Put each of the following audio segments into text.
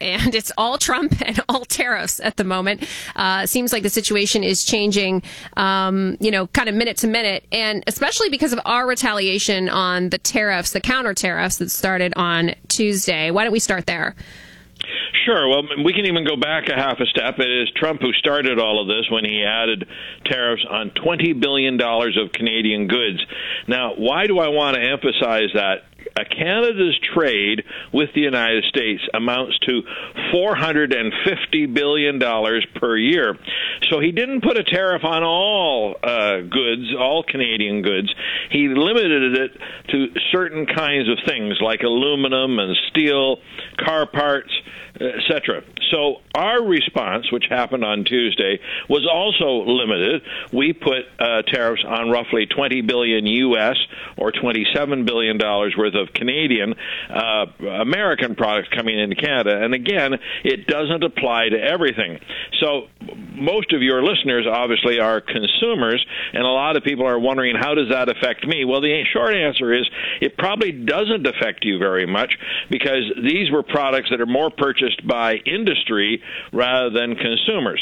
and it's all Trump and all tariffs at the moment. Seems like the situation is changing, kind of minute to minute, and especially because of our retaliation on the tariffs, the counter tariffs that started on Tuesday. Why don't we start there? Sure. Well, we can even go back a half a step. It is Trump who started all of this when he added tariffs on $20 billion of Canadian goods. Now, why do I want to emphasize that? Canada's trade with the United States amounts to $450 billion per year. So he didn't put a tariff on all goods, all Canadian goods. He limited it to certain kinds of things like aluminum and steel, car parts, etc. So our response, which happened on Tuesday, was also limited. We put tariffs on roughly $20 billion U.S. or $27 billion worth of Canadian American products coming into Canada. And again, it doesn't apply to everything. So most of your listeners obviously are consumers, and a lot of people are wondering, how does that affect me? Well, the short answer is it probably doesn't affect you very much, because these were products that are more purchased by industry rather than consumers.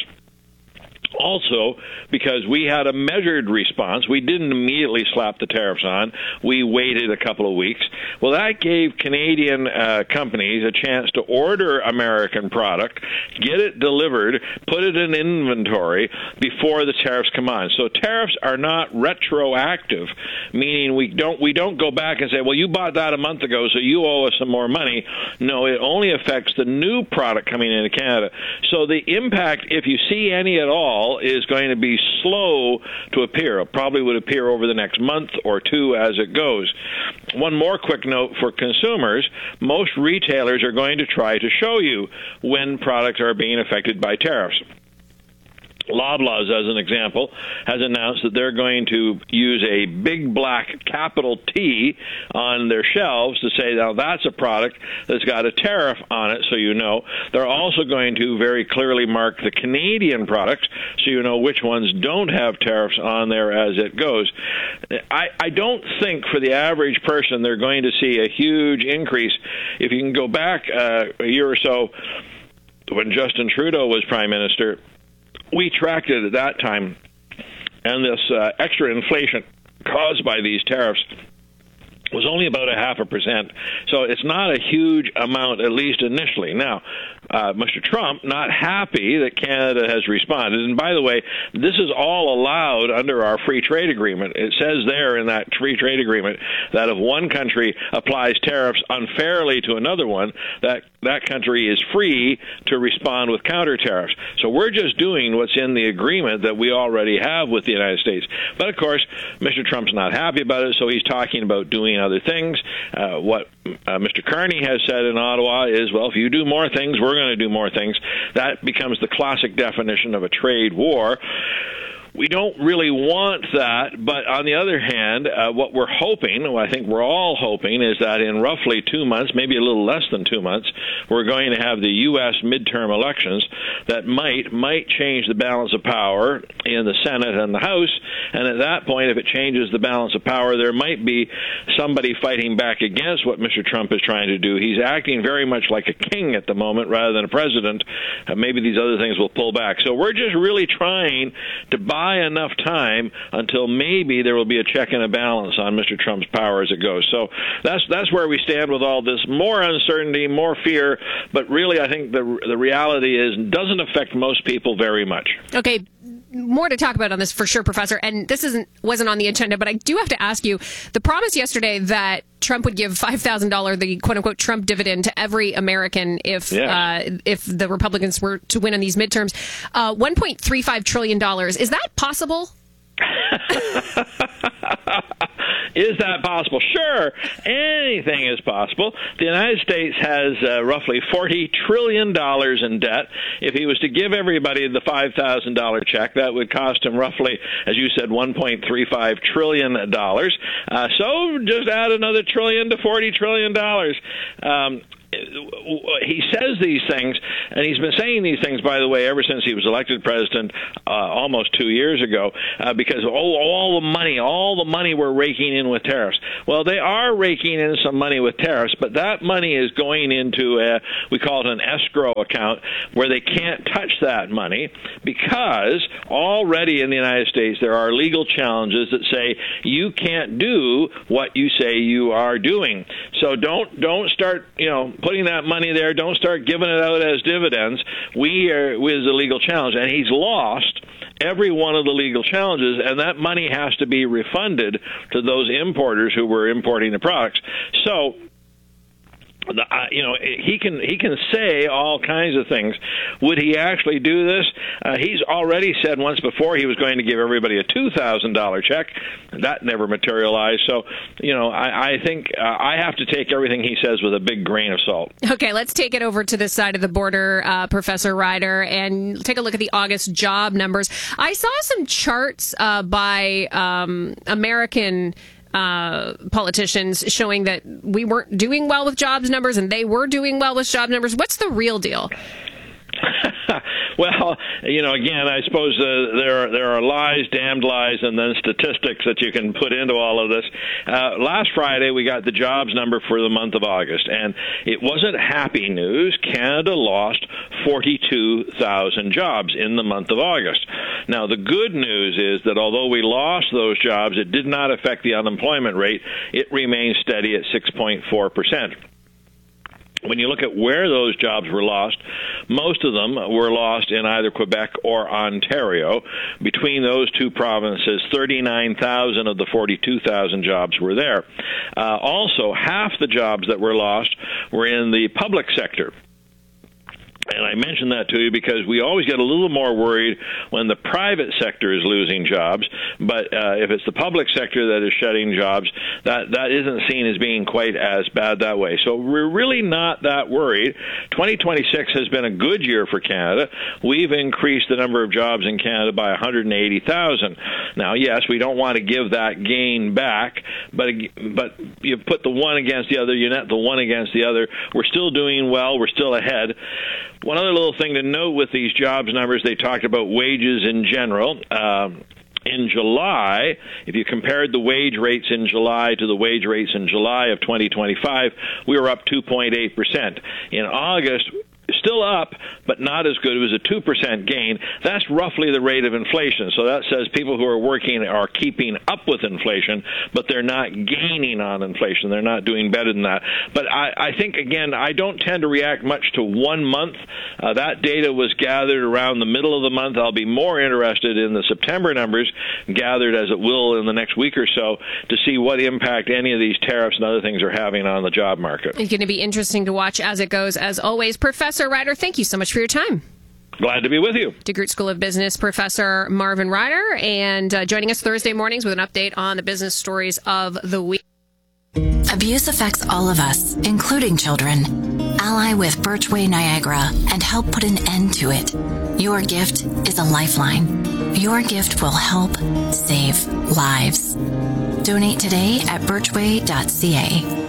Also, because we had a measured response, we didn't immediately slap the tariffs on. We waited a couple of weeks. Well, that gave Canadian companies a chance to order American product, get it delivered, put it in inventory before the tariffs come on. So tariffs are not retroactive, meaning we don't go back and say, well, you bought that a month ago, so you owe us some more money. No, it only affects the new product coming into Canada. So the impact, if you see any at all, is going to be slow to appear. It probably would appear over the next month or two as it goes. One more quick note for consumers: most retailers are going to try to show you when products are being affected by tariffs. Loblaws, as an example, has announced that they're going to use a big black capital T on their shelves to say, now that's a product that's got a tariff on it, so you know. They're also going to very clearly mark the Canadian products so you know which ones don't have tariffs on there as it goes. I don't think for the average person they're going to see a huge increase. If you can go back a year or so when Justin Trudeau was Prime Minister, we tracked it at that time, and this extra inflation caused by these tariffs was only about 0.5%. So it's not a huge amount, at least initially. Now, Mr. Trump, not happy that Canada has responded. And by the way, this is all allowed under our free trade agreement. It says there in that free trade agreement that if one country applies tariffs unfairly to another one, that country is free to respond with counter tariffs. So we're just doing what's in the agreement that we already have with the United States. But of course, Mr. Trump's not happy about it, so he's talking about doing other things. What Mr. Carney has said in Ottawa is, well, if you do more things, we're going to do more things. That becomes the classic definition of a trade war. We don't really want that, but on the other hand, what we're hoping, I think we're all hoping, is that in roughly 2 months, maybe a little less than 2 months, we're going to have the U.S. midterm elections that might change the balance of power in the Senate and the House, and at that point, if it changes the balance of power, there might be somebody fighting back against what Mr. Trump is trying to do. He's acting very much like a king at the moment rather than a president. Maybe these other things will pull back. So we're just really trying to buy enough time until maybe there will be a check and a balance on Mr. Trump's power as it goes. So that's where we stand with all this. More uncertainty, more fear, but really I think the reality is it doesn't affect most people very much. Okay, more to talk about on this for sure, Professor. And this wasn't on the agenda, but I do have to ask you, the promise yesterday that Trump would give $5,000, the quote-unquote Trump dividend, to every American if the Republicans were to win in these midterms. $1.35 trillion. Is that possible? Is that possible? Sure. Anything is possible. The United States has roughly $40 trillion in debt. If he was to give everybody the $5,000 check, that would cost him roughly, as you said, $1.35 trillion. So just add another trillion to $40 trillion. he says these things, and he's been saying these things, by the way, ever since he was elected president almost 2 years ago, because all the money we're raking in with tariffs. Well, they are raking in some money with tariffs, but that money is going into we call it an escrow account, where they can't touch that money, because already in the United States there are legal challenges that say you can't do what you say you are doing. So don't start putting that money there. Don't start giving it out as dividends. We is a legal challenge, and he's lost every one of the legal challenges, and that money has to be refunded to those importers who were importing the products. So he can say all kinds of things. Would he actually do this? He's already said once before he was going to give everybody a $2,000 check. That never materialized. So, I think I have to take everything he says with a big grain of salt. Okay, let's take it over to this side of the border, Professor Ryder, and take a look at the August job numbers. I saw some charts by American politicians showing that we weren't doing well with jobs numbers and they were doing well with job numbers. What's the real deal? Well, again, I suppose there are lies, damned lies, and then statistics that you can put into all of this. Last Friday, we got the jobs number for the month of August, and it wasn't happy news. Canada lost 42,000 jobs in the month of August. Now, the good news is that although we lost those jobs, it did not affect the unemployment rate. It remains steady at 6.4%. When you look at where those jobs were lost, most of them were lost in either Quebec or Ontario. Between those two provinces, 39,000 of the 42,000 jobs were there. Also, half the jobs that were lost were in the public sector. And I mention that to you because we always get a little more worried when the private sector is losing jobs. But if it's the public sector that is shutting jobs, that isn't seen as being quite as bad that way. So we're really not that worried. 2026 has been a good year for Canada. We've increased the number of jobs in Canada by 180,000. Now, yes, we don't want to give that gain back, but you put the one against the other, you net the one against the other. We're still doing well. We're still ahead. One other little thing to note with these jobs numbers, they talked about wages in general. In July, if you compared the wage rates in July to the wage rates in July of 2025, we were up 2.8%. In August, still up, but not as good. It was a 2% gain. That's roughly the rate of inflation. So that says people who are working are keeping up with inflation, but they're not gaining on inflation. They're not doing better than that. But I think, again, I don't tend to react much to 1 month. That data was gathered around the middle of the month. I'll be more interested in the September numbers, gathered as it will in the next week or so, to see what impact any of these tariffs and other things are having on the job market. It's going to be interesting to watch as it goes, as always. Professor Ryder, thank you so much for your time. Glad to be with you. DeGroote School of Business Professor Marvin Ryder, and joining us Thursday mornings with an update on the business stories of the week. Abuse affects all of us, including children. Ally with Birchway Niagara and help put an end to it. Your gift is a lifeline. Your gift will help save lives. Donate today at birchway.ca.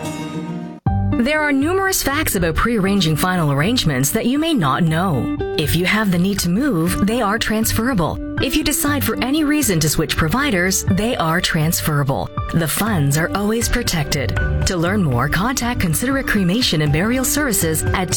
There are numerous facts about pre-arranging final arrangements that you may not know. If you have the need to move, they are transferable. If you decide for any reason to switch providers, they are transferable. The funds are always protected. To learn more, contact Considerate Cremation and Burial Services at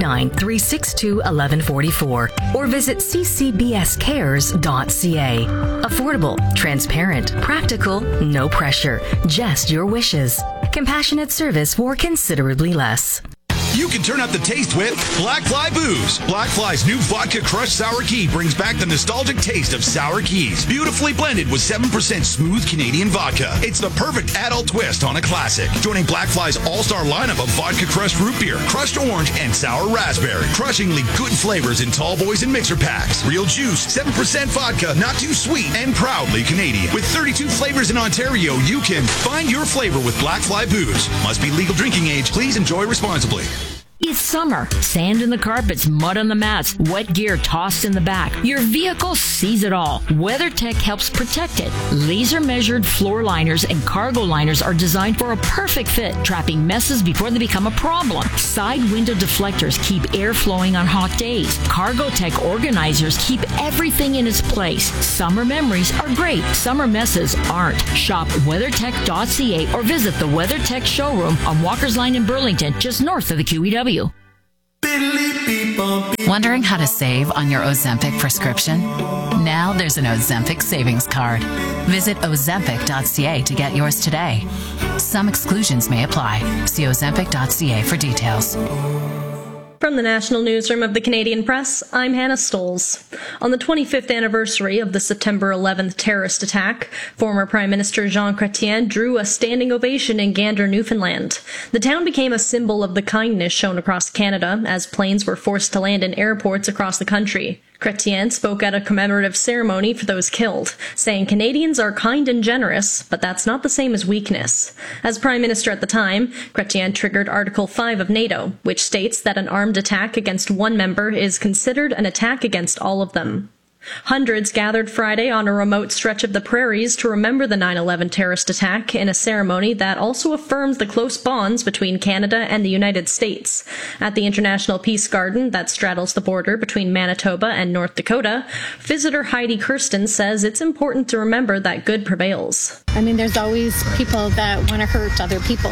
289-362-1144 or visit ccbscares.ca. Affordable, transparent, practical, no pressure, just your wishes. Compassionate service for considerably less. You can turn up the taste with Black Fly Booze. Black Fly's new Vodka Crushed Sour Key brings back the nostalgic taste of sour keys, beautifully blended with 7% smooth Canadian vodka. It's the perfect adult twist on a classic. Joining Black Fly's all-star lineup of Vodka Crushed Root Beer, Crushed Orange, and Sour Raspberry. Crushingly good flavors in tall boys and mixer packs. Real juice, 7% vodka, not too sweet, and proudly Canadian. With 32 flavors in Ontario, you can find your flavor with Black Fly Booze. Must be legal drinking age. Please enjoy responsibly. It's summer. Sand in the carpets, mud on the mats, wet gear tossed in the back. Your vehicle sees it all. WeatherTech helps protect it. Laser-measured floor liners and cargo liners are designed for a perfect fit, trapping messes before they become a problem. Side window deflectors keep air flowing on hot days. CargoTech organizers keep everything in its place. Summer memories are great. Summer messes aren't. Shop WeatherTech.ca or visit the WeatherTech showroom on Walker's Line in Burlington, just north of the QEW. Wondering how to save on your Ozempic prescription? Now there's an Ozempic savings card. Visit Ozempic.ca to get yours today. Some exclusions may apply. See Ozempic.ca for details. From the National Newsroom of the Canadian Press, I'm Hannah Stoles. On the 25th anniversary of the September 11th terrorist attack, former Prime Minister Jean Chrétien drew a standing ovation in Gander, Newfoundland. The town became a symbol of the kindness shown across Canada as planes were forced to land in airports across the country. Chrétien spoke at a commemorative ceremony for those killed, saying Canadians are kind and generous, but that's not the same as weakness. As Prime Minister at the time, Chrétien triggered Article 5 of NATO, which states that an armed attack against one member is considered an attack against all of them. Hundreds gathered Friday on a remote stretch of the prairies to remember the 9/11 terrorist attack in a ceremony that also affirms the close bonds between Canada and the United States. At the International Peace Garden that straddles the border between Manitoba and North Dakota, visitor Heidi Kirsten says it's important to remember that good prevails. I mean, there's always people that want to hurt other people,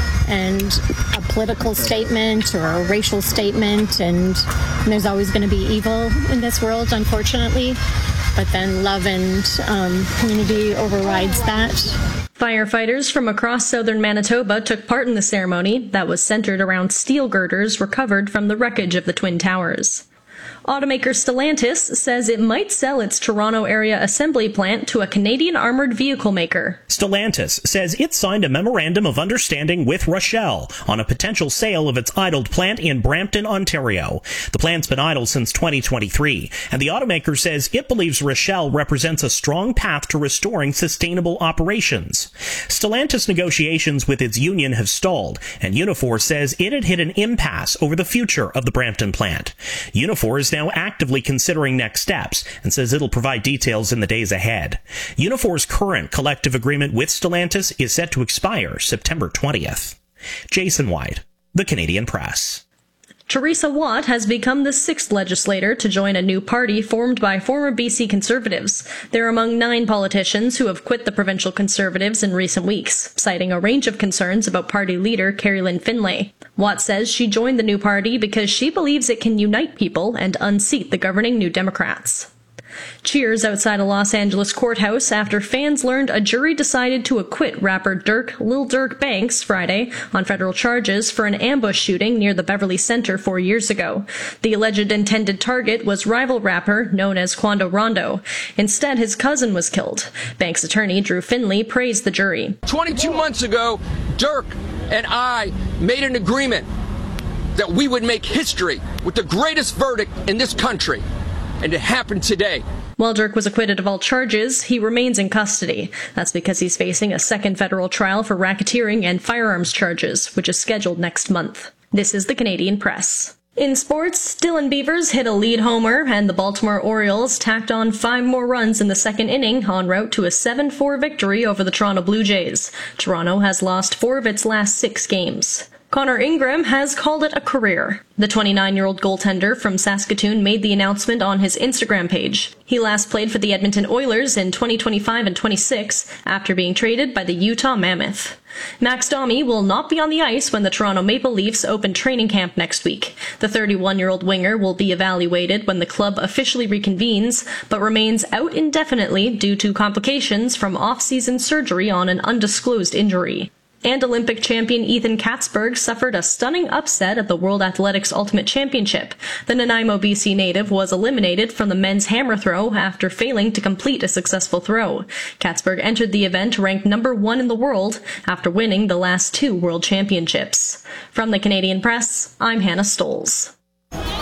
and a political statement or a racial statement, and there's always going to be evil in this world, unfortunately. But then love and community overrides that. Firefighters from across southern Manitoba took part in the ceremony that was centered around steel girders recovered from the wreckage of the Twin Towers. Automaker Stellantis says it might sell its Toronto area assembly plant to a Canadian armored vehicle maker. Stellantis says it signed a memorandum of understanding with Rochelle on a potential sale of its idled plant in Brampton, Ontario. The plant's been idle since 2023, and the automaker says it believes Rochelle represents a strong path to restoring sustainable operations. Stellantis negotiations with its union have stalled, and Unifor says it had hit an impasse over the future of the Brampton plant. Unifor is now actively considering next steps and says it'll provide details in the days ahead. Unifor's current collective agreement with Stellantis is set to expire September 20th. Jason White, The Canadian Press. Teresa Watt has become the 6th legislator to join a new party formed by former BC Conservatives. They're among 9 politicians who have quit the provincial Conservatives in recent weeks, citing a range of concerns about party leader Carrie-Lynne Finlay. Watt says she joined the new party because she believes it can unite people and unseat the governing New Democrats. Cheers outside a Los Angeles courthouse after fans learned a jury decided to acquit rapper Lil Durk Banks Friday on federal charges for an ambush shooting near the Beverly Center 4 years ago. The alleged intended target was rival rapper known as Quando Rondo. Instead, his cousin was killed. Banks' attorney Drew Finley praised the jury. 22 months ago, Durk and I made an agreement that we would make history with the greatest verdict in this country. And it happened today. While Durk was acquitted of all charges, he remains in custody. That's because he's facing a second federal trial for racketeering and firearms charges, which is scheduled next month. This is the Canadian Press. In sports, Dylan Beavers hit a lead homer, and the Baltimore Orioles tacked on 5 more runs in the second inning en route to a 7-4 victory over the Toronto Blue Jays. Toronto has lost 4 of its last 6 games. Connor Ingram has called it a career. The 29-year-old goaltender from Saskatoon made the announcement on his Instagram page. He last played for the Edmonton Oilers in 2025 and 26 after being traded by the Utah Mammoth. Max Domi will not be on the ice when the Toronto Maple Leafs open training camp next week. The 31-year-old winger will be evaluated when the club officially reconvenes, but remains out indefinitely due to complications from off-season surgery on an undisclosed injury. And Olympic champion Ethan Katzberg suffered a stunning upset at the World Athletics Ultimate Championship. The Nanaimo, BC native was eliminated from the men's hammer throw after failing to complete a successful throw. Katzberg entered the event ranked number 1 in the world after winning the last 2 World Championships. From the Canadian Press, I'm Hannah Stoles.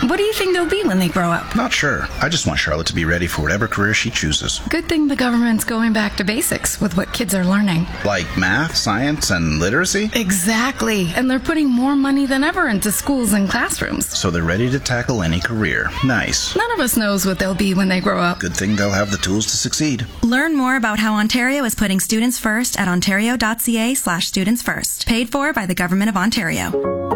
What do you think they'll be when they grow up? Not sure. I just want Charlotte to be ready for whatever career she chooses. Good thing the government's going back to basics with what kids are learning. Like math, science, and literacy? Exactly. And they're putting more money than ever into schools and classrooms. So they're ready to tackle any career. Nice. None of us knows what they'll be when they grow up. Good thing they'll have the tools to succeed. Learn more about how Ontario is putting students first at ontario.ca/students first. Paid for by the Government of Ontario.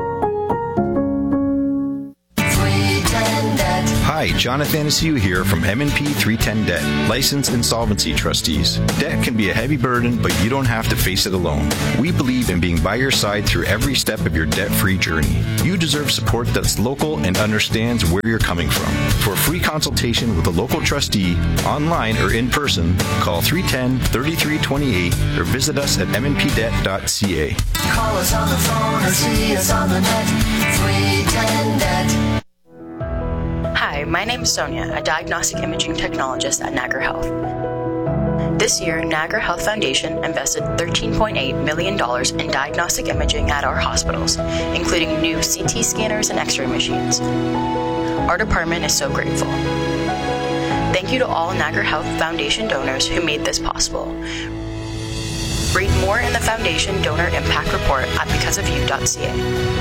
Hi, Jonathan Anaciu here from M&P 310 Debt, licensed insolvency trustees. Debt can be a heavy burden, but you don't have to face it alone. We believe in being by your side through every step of your debt-free journey. You deserve support that's local and understands where you're coming from. For a free consultation with a local trustee, online or in person, call 310-3328 or visit us at mnpdebt.ca. Call us on the phone or see us on the net. 310 Debt. Hi, my name is Sonia, a diagnostic imaging technologist at Niagara Health. This year, Niagara Health Foundation invested $13.8 million in diagnostic imaging at our hospitals, including new CT scanners and X-ray machines. Our department is so grateful. Thank you to all Niagara Health Foundation donors who made this possible. Read more in the Foundation Donor Impact Report at becauseofyou.ca.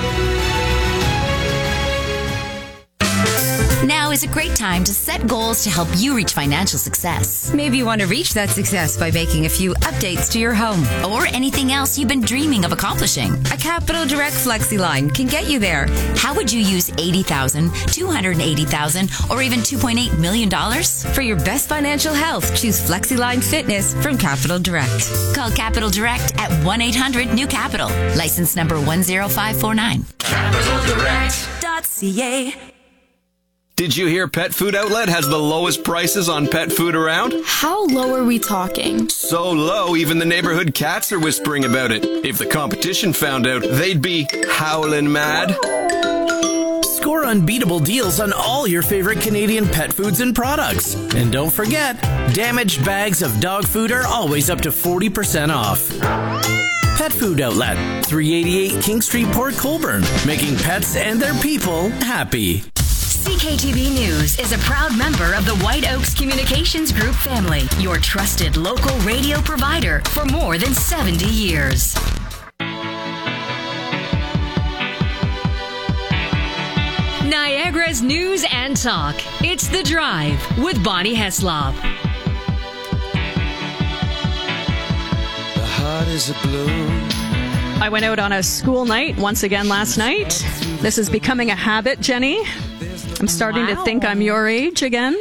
Now is a great time to set goals to help you reach financial success. Maybe you want to reach that success by making a few updates to your home. Or anything else you've been dreaming of accomplishing. A Capital Direct FlexiLine can get you there. How would you use $80,000, $280,000, or even $2.8 million? For your best financial health, choose FlexiLine Fitness from Capital Direct. Call Capital Direct at 1-800-NEW-CAPITAL. License number 10549. CapitalDirect.ca. Did you hear Pet Food Outlet has the lowest prices on pet food around? How low are we talking? So low, even the neighborhood cats are whispering about it. If the competition found out, they'd be howling mad. Score unbeatable deals on all your favorite Canadian pet foods and products. And don't forget, damaged bags of dog food are always up to 40% off. Pet Food Outlet, 388 King Street, Port Colborne, making pets and their people happy. CKTV News is a proud member of the White Oaks Communications Group family, your trusted local radio provider for more than 70 years. Niagara's news and talk. It's The Drive with Bonnie Heslop. The heart is a blue. I went out on a school night once again last night. This is becoming a habit, Jenny. I'm starting to think I'm your age again.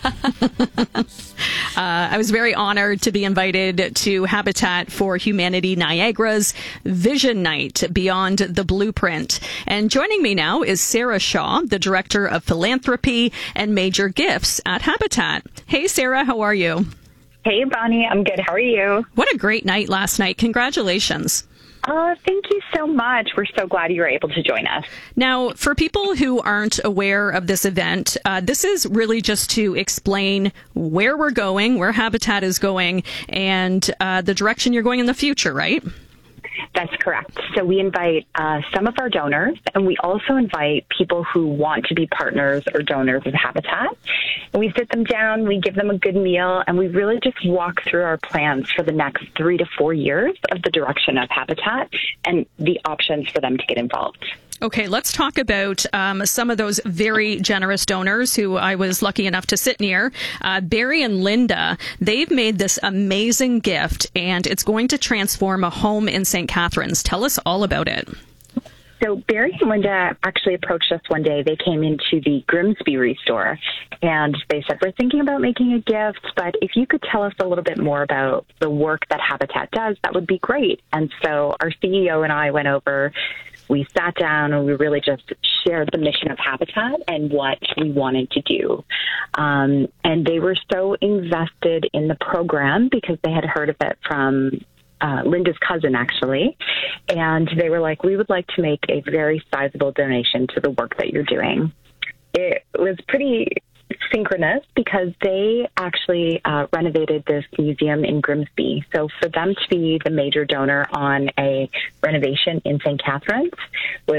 I was very honored to be invited to Habitat for Humanity Niagara's Vision Night Beyond the Blueprint. And joining me now is Sarah Shaw, the Director of Philanthropy and Major Gifts at Habitat. Hey, Sarah, how are you? Hey, Bonnie, I'm good. How are you? What a great night last night. Congratulations. Thank you so much. We're so glad you were able to join us. Now, for people who aren't aware of this event, this is really just to explain where we're going, where Habitat is going, and the direction you're going in the future, right? That's correct. So we invite some of our donors, and we also invite people who want to be partners or donors of Habitat. And we sit them down, we give them a good meal, and we really just walk through our plans for the next 3 to 4 years of the direction of Habitat and the options for them to get involved. Okay, let's talk about some of those very generous donors who I was lucky enough to sit near. Barry and Linda, they've made this amazing gift, and it's going to transform a home in St. Catharines. Tell us all about it. So Barry and Linda actually approached us one day. They came into the Grimsby Restore, and they said, we're thinking about making a gift, but if you could tell us a little bit more about the work that Habitat does, that would be great. And so our CEO and I went over. We sat down and we really just shared the mission of Habitat and what we wanted to do. And they were so invested in the program because they had heard of it from Linda's cousin, actually. And they were like, we would like to make a very sizable donation to the work that you're doing. It was pretty synchronous because they actually renovated this museum in Grimsby. So for them to be the major donor on a renovation in St. Catharines was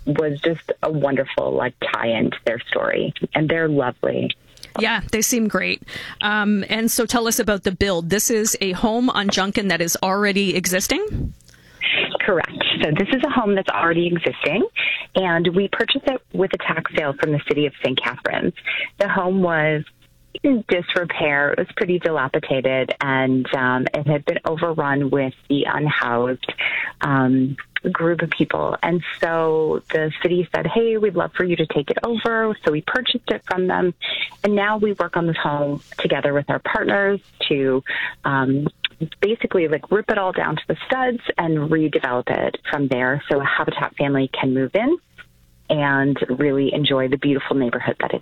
was just a wonderful tie-in to their story, and they're lovely. Yeah, they seem great. And so tell us about the build. This is a home on Junkin that is already existing? Correct. So this is a home that's already existing, and we purchased it with a tax sale from the city of St. Catharines. The home was in disrepair. It was pretty dilapidated, and it had been overrun with the unhoused group of people. And so the city said, hey, we'd love for you to take it over. So we purchased it from them. And now we work on this home together with our partners to basically rip it all down to the studs and redevelop it from there so a Habitat family can move in and really enjoy the beautiful neighborhood that it